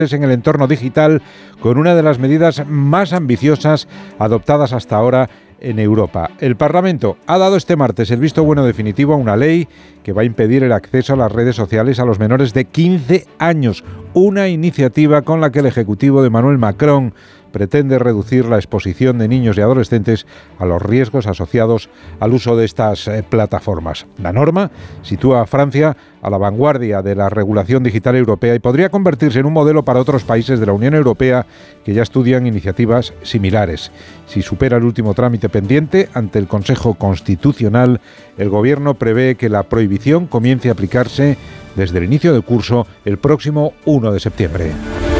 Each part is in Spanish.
en el entorno digital con una de las medidas más ambiciosas adoptadas hasta ahora en Europa. El Parlamento ha dado este martes el visto bueno definitivo a una ley que va a impedir el acceso a las redes sociales a los menores de 15 años. Una iniciativa con la que el Ejecutivo de Emmanuel Macron pretende reducir la exposición de niños y adolescentes a los riesgos asociados al uso de estas plataformas. La norma sitúa a Francia a la vanguardia de la regulación digital europea y podría convertirse en un modelo para otros países de la Unión Europea que ya estudian iniciativas similares. Si supera el último trámite pendiente ante el Consejo Constitucional, el Gobierno prevé que la prohibición comience a aplicarse desde el inicio del curso el próximo 1 de septiembre.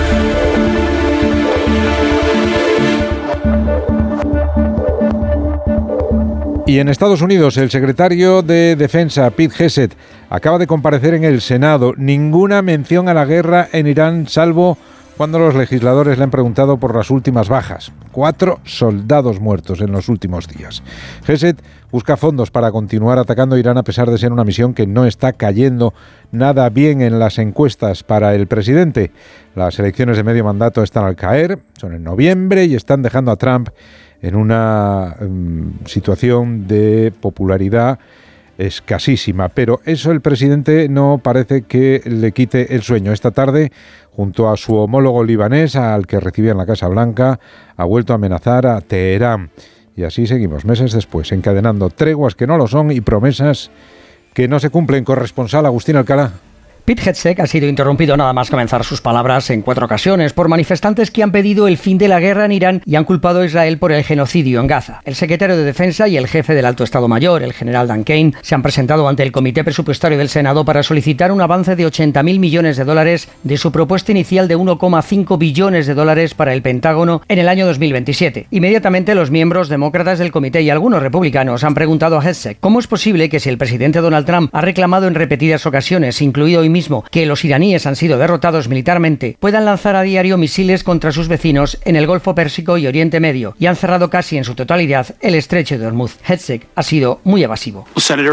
Y en Estados Unidos, el secretario de Defensa, Pete Hegseth, acaba de comparecer en el Senado. Ninguna mención a la guerra en Irán, salvo cuando los legisladores le han preguntado por las últimas bajas. 4 soldados muertos en los últimos días. Hegseth busca fondos para continuar atacando a Irán a pesar de ser una misión que no está cayendo nada bien en las encuestas para el presidente. Las elecciones de medio mandato están al caer, son en noviembre y están dejando a Trump en una situación de popularidad escasísima. Pero eso el presidente no parece que le quite el sueño. Esta tarde, junto a su homólogo libanés, al que recibía en la Casa Blanca, ha vuelto a amenazar a Teherán. Y así seguimos meses después, encadenando treguas que no lo son y promesas que no se cumplen. Corresponsal Agustín Alcalá. Pete Hegseth ha sido interrumpido nada más comenzar sus palabras en 4 ocasiones por manifestantes que han pedido el fin de la guerra en Irán y han culpado a Israel por el genocidio en Gaza. El secretario de Defensa y el jefe del Alto Estado Mayor, el general Dan Kane, se han presentado ante el Comité Presupuestario del Senado para solicitar un avance de $80.000 millones de su propuesta inicial de $1,5 billones para el Pentágono en el año 2027. Inmediatamente los miembros demócratas del comité y algunos republicanos han preguntado a Hegseth cómo es posible que si el presidente Donald Trump ha reclamado en repetidas ocasiones, incluido hoy mismo, que los iraníes han sido derrotados militarmente, puedan lanzar a diario misiles contra sus vecinos en el Golfo Pérsico y Oriente Medio y han cerrado casi en su totalidad el estrecho de Hormuz. Hegseth ha sido muy evasivo.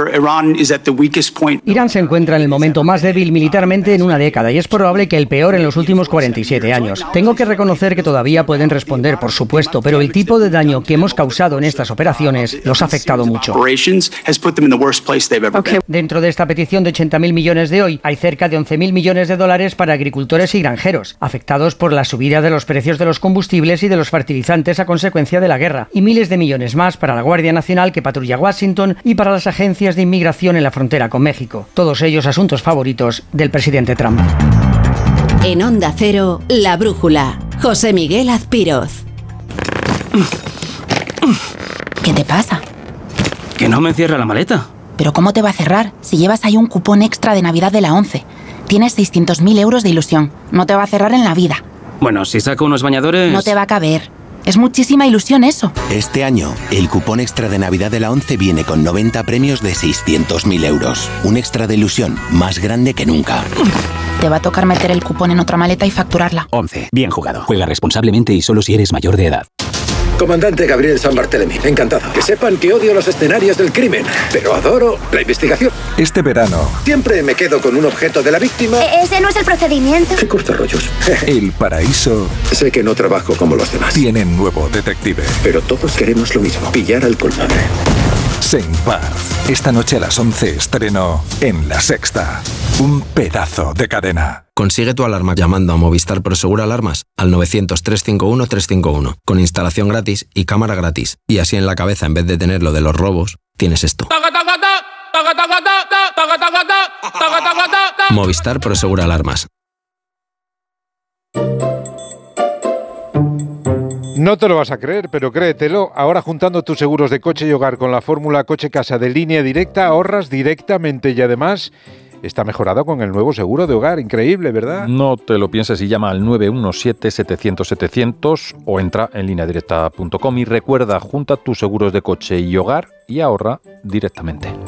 Irán se encuentra en el momento más débil militarmente en una década y es probable que el peor en los últimos 47 años. Tengo que reconocer que todavía pueden responder, por supuesto, pero el tipo de daño que hemos causado en estas operaciones los ha afectado mucho. Dentro de esta petición de $80.000 millones de hoy, hay cerca de $11.000 millones para agricultores y granjeros, afectados por la subida de los precios de los combustibles y de los fertilizantes a consecuencia de la guerra, y miles de millones más para la Guardia Nacional que patrulla Washington y para las agencias de inmigración en la frontera con México. Todos ellos asuntos favoritos del presidente Trump. En Onda Cero, La Brújula, José Miguel Azpiroz. ¿Qué te pasa? Que no me cierra la maleta. ¿Pero cómo te va a cerrar si llevas ahí un cupón extra de Navidad de la 11? Tienes 600.000 euros de ilusión. No te va a cerrar en la vida. Bueno, si saco unos bañadores... No te va a caber. Es muchísima ilusión eso. Este año, el cupón extra de Navidad de la 11 viene con 90 premios de 600.000 euros. Un extra de ilusión más grande que nunca. Te va a tocar meter el cupón en otra maleta y facturarla. 11. Bien jugado. Juega responsablemente y solo si eres mayor de edad. Comandante Gabriel San Barthelemy, encantado. Que sepan que odio los escenarios del crimen, pero adoro la investigación. Este verano... Siempre me quedo con un objeto de la víctima. Ese no es el procedimiento. ¡Qué cortarrollos! El paraíso... Sé que no trabajo como los demás. Tiene nuevo detective. Pero todos queremos lo mismo, pillar al culpable. Saint Barth. Esta noche a las 11 estreno en La Sexta. Un pedazo de cadena. Consigue tu alarma llamando a Movistar Prosegur Alarmas al 900-351-351 con instalación gratis y cámara gratis. Y así en la cabeza, en vez de tener lo de los robos, tienes esto. Movistar Prosegur Alarmas. No te lo vas a creer, pero créetelo. Ahora, juntando tus seguros de coche y hogar con la fórmula Coche-Casa de Línea Directa, ahorras directamente y además está mejorado con el nuevo seguro de hogar. Increíble, ¿verdad? No te lo pienses y llama al 917-700-700 o entra en lineadirecta.com y recuerda, junta tus seguros de coche y hogar y ahorra directamente.